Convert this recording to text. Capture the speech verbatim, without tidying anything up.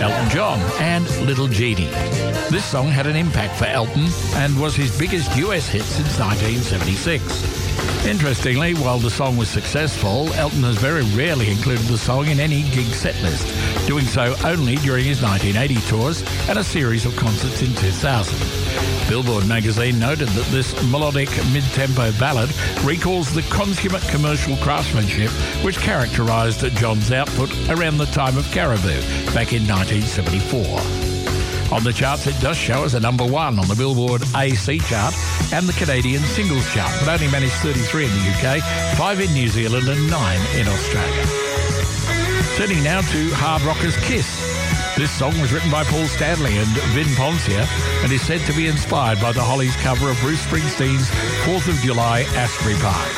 Elton John and Little Genie. This song had an impact for Elton and was his biggest U S hit since nineteen seventy-six. Interestingly, while the song was successful, Elton has very rarely included the song in any gig set list, doing so only during his nineteen eighty tours and a series of concerts in two thousand. Billboard magazine noted that this melodic mid-tempo ballad recalls the consummate commercial craftsmanship which characterised John's output around the time of Caribou back in nineteen seventy-four. On the charts, it does show as a number one on the Billboard A C chart and the Canadian singles chart, but only managed thirty-three in the U K, five in New Zealand and nine in Australia. Turning now to hard rockers Kiss. This song was written by Paul Stanley and Vin Poncia and is said to be inspired by the Hollies' cover of Bruce Springsteen's fourth of July, Asbury Park.